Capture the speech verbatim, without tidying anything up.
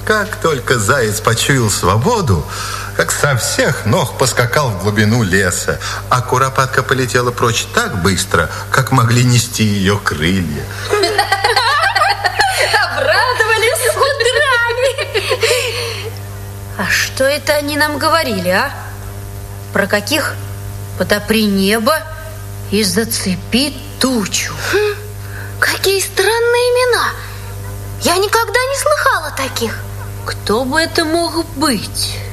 Как только заяц почуял свободу, как со всех ног поскакал в глубину леса, а куропатка полетела прочь так быстро, как могли нести ее крылья. Обрадовались, удрали. А что это они нам говорили, а? Про каких? Подопри небо и зацепи тучу. Хм, какие странные имена. Я никогда не слыхала таких. Кто бы это мог быть?